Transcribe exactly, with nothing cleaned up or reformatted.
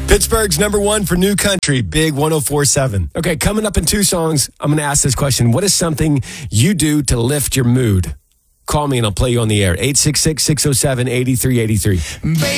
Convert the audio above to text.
Pittsburgh's number one for new country, Big one oh four point seven. Okay, coming up in two songs, I'm going to ask this question. What is something you do to lift your mood? Call me and I'll play you on the air. eight six six, six oh seven, eight three eight three.